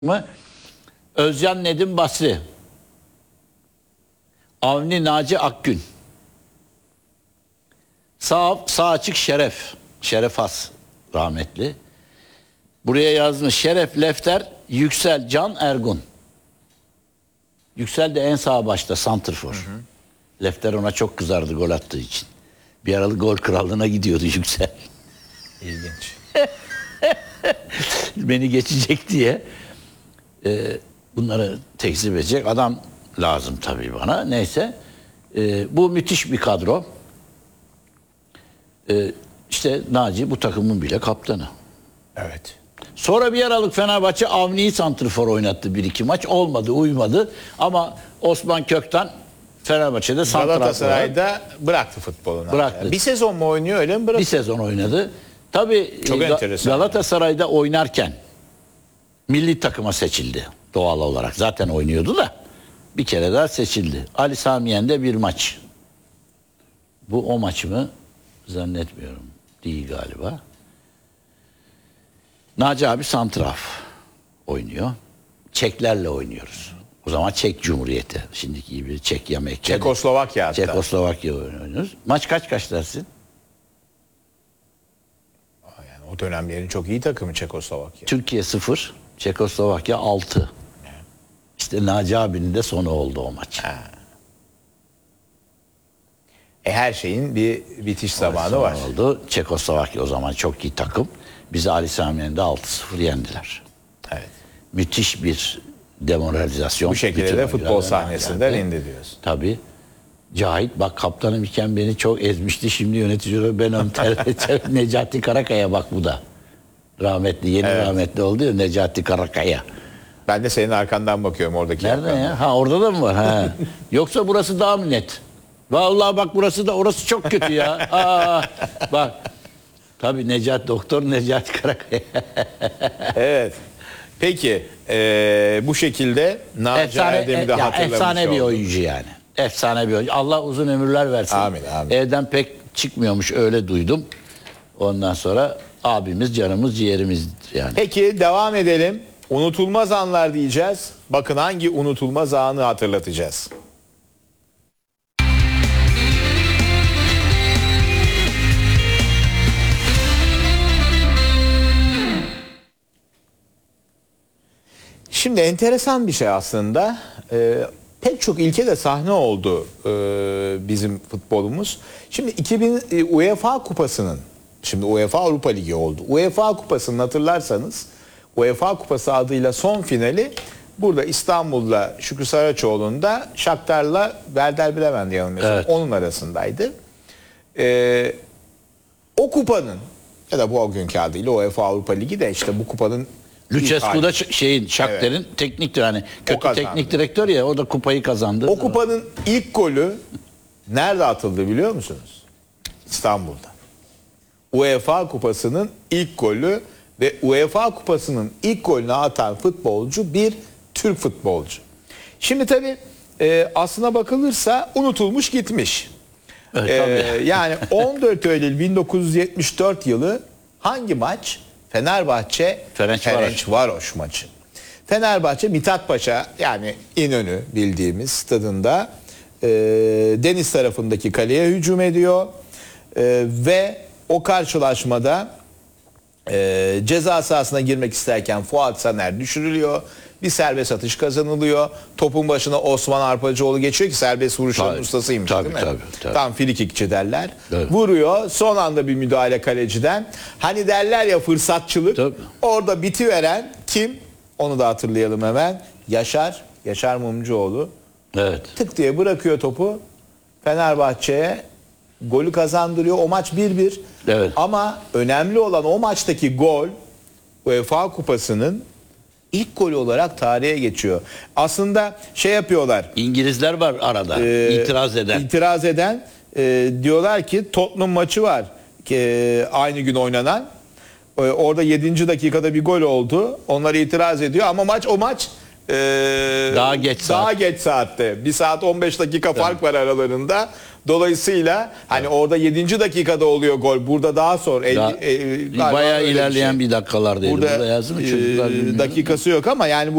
mı? Özcan Nedim Basri, Avni Naci Akgün, sağ açık Şeref Has rahmetli. Buraya yazmış Şeref Lefter, Yüksel Can Ergun. Yüksel de en sağ başta santrfor. Lefter ona çok kızardı gol attığı için. Bir aralık gol krallığına gidiyordu Yüksel. İlginç. Beni geçecek diye. Bunları tekzip edecek adam lazım tabii bana. Neyse. Bu müthiş bir kadro. İşte Naci bu takımın bile kaptanı. Evet. Sonra bir aralık Fenerbahçe Avni'yi santrfor oynattı 1-2 maç. Olmadı, uymadı. Ama Osman Kökten Fenerbahçe'de santrfor. Galatasaray'da bıraktı futbolunu. Bıraktı. Bir sezon mu oynuyor öyle mi bıraktı? Bir sezon oynadı. Tabii Çok enteresan. Galatasaray'da oynarken milli takıma seçildi doğal olarak. Zaten oynuyordu da bir kere daha seçildi. Ali Sami Yen'de bir maç. Bu o maç mı? Zannetmiyorum. Değil galiba. Naci abi santraf oynuyor. Çeklerle oynuyoruz. O zaman Çek Cumhuriyeti. Şimdiki gibi Çekya Mekya. Çekoslovakya hatta. Çekoslovakya oynuyoruz. Maç kaç dersin? Yani o dönemlerin çok iyi takımı Çekoslovakya. Türkiye 0, Çekoslovakya 6. İşte Naci abinin de sonu oldu o maç. Her şeyin bir bitiş zamanı var. Oldu. Çekoslovakya o zaman çok iyi takım. Bizi Ali Sami Yen'de 6-0 yendiler. Evet. Müthiş bir demoralizasyon. Bu şekilde Bütün de futbol oyuncular sahnesinden geldi. indi diyorsun. Tabii. Cahit bak kaptanım iken beni çok ezmişti. Şimdi yönetici olarak ben onu Necati Karakaya bak bu da. Rahmetli, yeni rahmetli oldu ya Necati Karakaya. Ben de senin arkandan bakıyorum oradaki. Nereden ya? Ha orada da mı var? Ha. Yoksa burası daha mı net? Vallahi bak orası çok kötü ya. Bak. Tabii Doktor Necati Karakaya. Evet. Peki bu şekilde Naci Erdem'i de hatırlamış efsane bir olduk. oyuncu yani. Efsane bir oyuncu. Allah uzun ömürler versin. Amin, amin. Evden pek çıkmıyormuş öyle duydum. Ondan sonra abimiz canımız ciğerimizdir yani. Peki devam edelim. Unutulmaz anlar diyeceğiz. Bakın hangi unutulmaz anı hatırlatacağız. Şimdi enteresan bir şey aslında. Pek çok ilkede sahne oldu bizim futbolumuz. Şimdi 2000 UEFA Kupası'nın, şimdi UEFA Avrupa Ligi oldu. UEFA Kupası'nın hatırlarsanız UEFA Kupası adıyla son finali burada İstanbul'da Şükrü Saraçoğlu'nda Shakhtar'la Werder Bremen diye anılmıyorsam Evet. onun arasındaydı. O kupanın ya da bu o günkü adıyla UEFA Avrupa Ligi de işte bu kupanın Lucescu da Shakhtar'ın tekniktir hani. Kötü kazandı. teknik direktör ya o da kupayı kazandı. O kupanın ilk golü nerede atıldı biliyor musunuz? İstanbul'da. UEFA Kupası'nın ilk golü ve UEFA Kupası'nın ilk golünü atan futbolcu bir Türk futbolcu. Şimdi tabii aslına bakılırsa unutulmuş gitmiş. Evet, tabii. Yani 14 Eylül 1974 yılı hangi maç? Fenerbahçe Ferencvaros maçı. Fenerbahçe Mithat Paşa yani İnönü bildiğimiz stadında deniz tarafındaki kaleye hücum ediyor ve o karşılaşmada ceza sahasına girmek isterken Fuat Saner düşürülüyor. Bir serbest atış kazanılıyor. Topun başına Osman Arpacıoğlu geçiyor ki serbest vuruşların Tabii, ustasıymış tabii, değil mi? tabii. Tam frikikçi derler. Evet. Vuruyor. Son anda bir müdahale kaleciden. Hani derler ya fırsatçılık. Tabii. Orada bitiveren kim? Onu da hatırlayalım hemen. Yaşar Mumcuoğlu. Evet. Tık diye bırakıyor topu. Fenerbahçe'ye golü kazandırıyor. O maç 1-1. Evet. Ama önemli olan o maçtaki gol UEFA Kupası'nın ilk golü olarak tarihe geçiyor. Aslında şey yapıyorlar. İngilizler var arada itiraz eden. Diyorlar ki Tottenham maçı var. Aynı gün oynanan. Orada 7. dakikada bir gol oldu. Onlar itiraz ediyor ama o maç daha geç saatte. 1 saat 15 dakika fark var aralarında. Dolayısıyla hani orada 7. dakikada oluyor gol. Burada daha sonra Bayağı ilerleyen bir dakikalardaydı. Burada yazdı mı çocuklar bilmiyorum. dakikası yok ama yani bu